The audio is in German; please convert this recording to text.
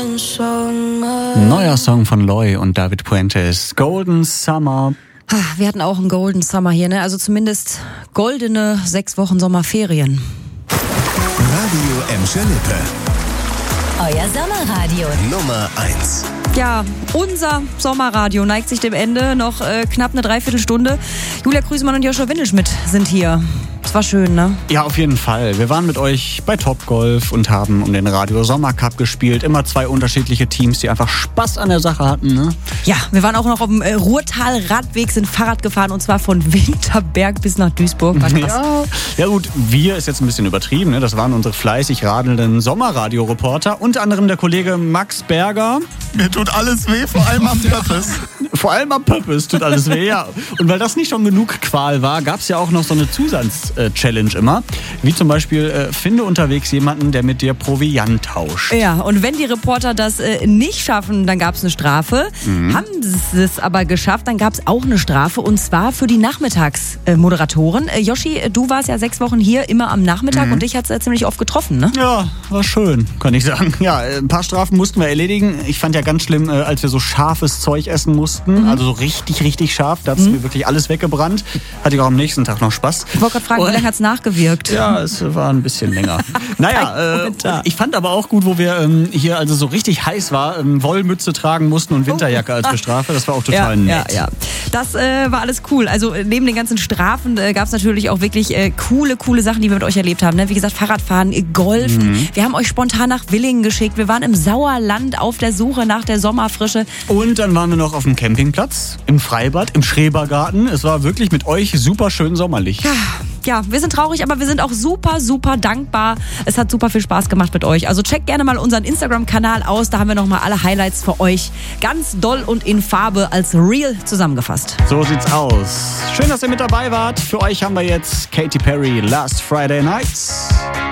Neuer Song von Loy und David Puentes, Golden Summer. Wir hatten auch einen Golden Summer hier, ne? Also zumindest goldene 6 Wochen Sommerferien. Radio Emscher Lippe. Euer Sommerradio. Nummer 1. Ja, unser Sommerradio neigt sich dem Ende. Noch knapp eine Dreiviertelstunde. Julia Krüsemann und Joshua Windelschmidt sind hier. Es war schön, ne? Ja, auf jeden Fall. Wir waren mit euch bei Topgolf und haben um den Radio Sommercup gespielt. Immer 2 unterschiedliche Teams, die einfach Spaß an der Sache hatten, ne? Ja, wir waren auch noch auf dem Ruhrtal-Radweg, sind Fahrrad gefahren und zwar von Winterberg bis nach Duisburg. War krass. Ja gut, wir ist jetzt ein bisschen übertrieben, ne? Das waren unsere fleißig radelnden Sommerradio-Reporter. Unter anderem der Kollege Max Berger. Mir tut alles weh, vor allem am Pöppes. Vor allem am Pöppes tut alles weh, ja. Und weil das nicht schon genug Qual war, gab es ja auch noch so eine Zusatz-Challenge immer. Wie zum Beispiel, finde unterwegs jemanden, der mit dir Proviant tauscht. Ja, und wenn die Reporter das nicht schaffen, dann gab es eine Strafe. Haben sie es aber geschafft, dann gab es auch eine Strafe. Und zwar für die Nachmittagsmoderatoren. Joshi, du warst ja 6 Wochen hier, immer am Nachmittag. Und dich hat es ziemlich oft getroffen, ne? Ja, war schön, kann ich sagen. Ja, ein paar Strafen mussten wir erledigen. Ich fand ja ganz schlimm, als wir so scharfes Zeug essen mussten. Also so richtig, richtig scharf. Da hat es mir wirklich alles weggebrannt. Hatte ich auch am nächsten Tag noch Spaß. Ich wollte gerade fragen, wie lange hat es nachgewirkt? Ja, es war ein bisschen länger. Naja, ich fand aber auch gut, wo wir hier also so richtig heiß war, Wollmütze tragen mussten und Winterjacke als Bestrafe. Das war auch total nett. Ja. Das war alles cool. Also neben den ganzen Strafen gab es natürlich auch wirklich coole Sachen, die wir mit euch erlebt haben. Ne? Wie gesagt, Fahrradfahren, Golfen. Wir haben euch spontan nach Willingen geschickt. Wir waren im Sauerland auf der Suche nach der Sommerfrische. Und dann waren wir noch auf dem Campingplatz, im Freibad, im Schrebergarten. Es war wirklich mit euch super schön sommerlich. Ja, wir sind traurig, aber wir sind auch super dankbar. Es hat super viel Spaß gemacht mit euch. Also checkt gerne mal unseren Instagram-Kanal aus. Da haben wir nochmal alle Highlights für euch ganz doll und in Farbe als Reel zusammengefasst. So sieht's aus. Schön, dass ihr mit dabei wart. Für euch haben wir jetzt Katy Perry, Last Friday Nights.